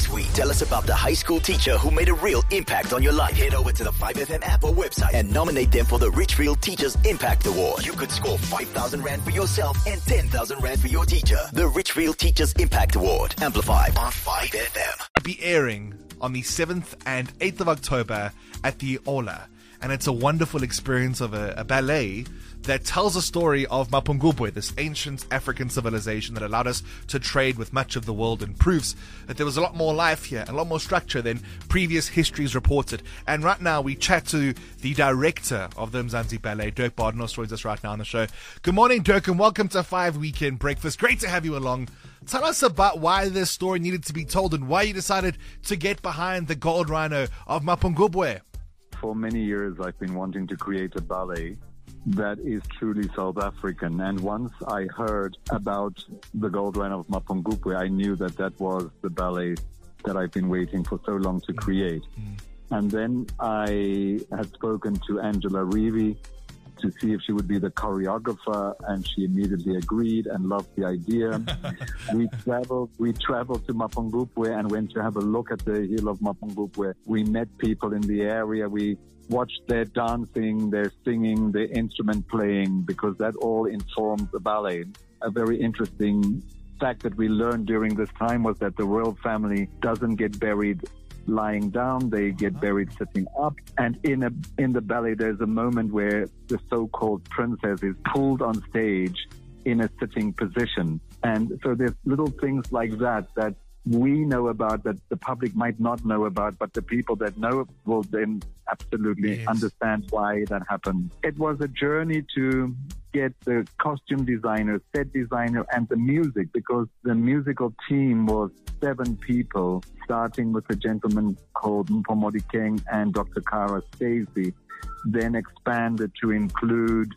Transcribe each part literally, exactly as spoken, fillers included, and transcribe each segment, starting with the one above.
Next week, tell us about the high school teacher who made a real impact on your life. Head over to the five F M app or website and nominate them for the Richfield Teachers Impact Award. You could score five thousand rand for yourself and ten thousand rand for your teacher. The Richfield Teachers Impact Award. Amplified on five F M. Be airing on the seventh and eighth of October at the Ola. And it's a wonderful experience of a, a ballet that tells a story of Mapungubwe, this ancient African civilization that allowed us to trade with much of the world, and proves that there was a lot more life here and a lot more structure than previous histories reported. And right now we chat to the director of the Mzansi Ballet, Dirk Badenhorst, joins us right now on the show. Good morning, Dirk, and welcome to Five Weekend Breakfast. Great to have you along. Tell us about why this story needed to be told and why you decided to get behind the Gold Rhino of Mapungubwe. For many years, I've been wanting to create a ballet that is truly South African. And once I heard about the Gold Rhino of Mapungubwe, I knew that that was the ballet that I've been waiting for so long to create. Mm. And then I had spoken to Angela Reevy to see if she would be the choreographer, and she immediately agreed and loved the idea. we traveled we traveled to Mapungubwe and went to have a look at the hill of Mapungubwe. We met people in the area. We watched their dancing, their singing, their instrument playing, because that all informs the ballet. A very interesting fact that we learned during this time was that the royal family doesn't get buried lying down, they get buried sitting up. And in a in the ballet, there's a moment where the so-called princess is pulled on stage in a sitting position. And so there's little things like that that we know about, that the public might not know about, but the people that know will then absolutely yes. understand why that happened. It was a journey to get the costume designer, set designer, and the music, because the musical team was seven people, starting with a gentleman called Mpomodi Keng and Doctor Kara Stacey, then expanded to include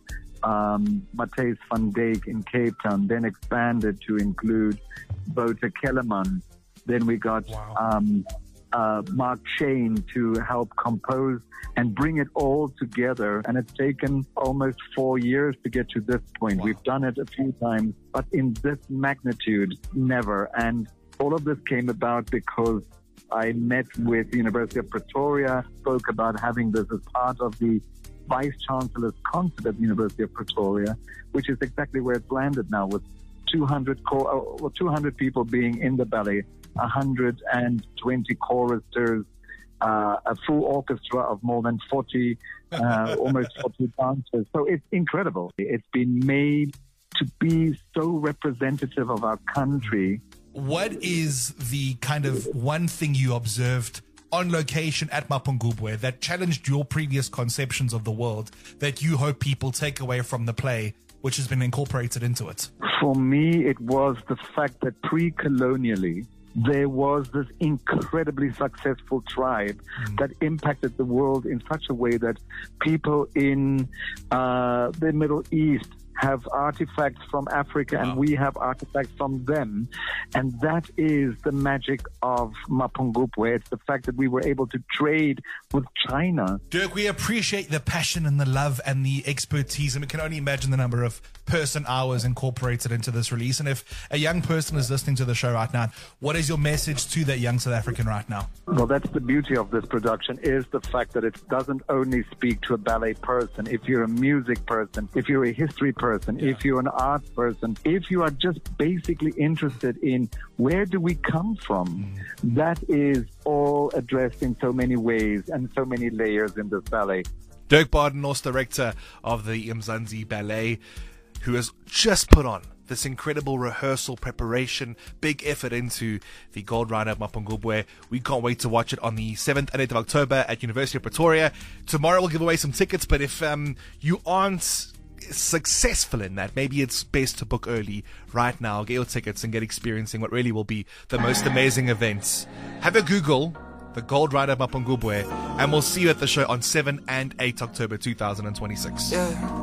um, Matthijs van Dijk in Cape Town, then expanded to include Bota Kellerman. Then we got wow. um, uh, Mark Shane to help compose and bring it all together. And it's taken almost four years to get to this point. Wow. We've done it a few times, but in this magnitude, never. And all of this came about because I met with the University of Pretoria, spoke about having this as part of the Vice Chancellor's concert at the University of Pretoria, which is exactly where it's landed now, with two hundred, co- uh, two hundred people being in the ballet, one hundred twenty choristers, uh, a full orchestra of more than forty, uh, almost forty dancers. So it's incredible. It's been made to be so representative of our country. What is the kind of one thing you observed on location at Mapungubwe that challenged your previous conceptions of the world that you hope people take away from the play, which has been incorporated into it? For me, it was the fact that pre-colonially, there was this incredibly successful tribe mm. that impacted the world in such a way that people in uh, the Middle East have artifacts from Africa, wow. and we have artifacts from them. And that is the magic of Mapungubwe. It's the fact that we were able to trade with China. Dirk, we appreciate the passion and the love and the expertise, and we can only imagine the number of person hours incorporated into this release. And if a young person is listening to the show right now, what is your message to that young South African right now? Well, that's the beauty of this production, is the fact that it doesn't only speak to a ballet person. If you're a music person, if you're a history person, Person, yeah. if you're an art person, if you are just basically interested in where do we come from, mm. that is all addressed in so many ways and so many layers in this ballet. Dirk Badenhorst, director of the Mzansi Ballet, who has just put on this incredible rehearsal preparation, big effort into the Gold Rhino of Mapungubwe. We can't wait to watch it on the seventh and eighth of October at University of Pretoria. Tomorrow we'll give away some tickets, but if um, you aren't successful in that, maybe it's best to book early right now, get your tickets and get experiencing what really will be the most amazing events. Have a Google the Gold Rhino of Mapungubwe, and we'll see you at the show on seventh and eighth October two thousand twenty-six. Yeah.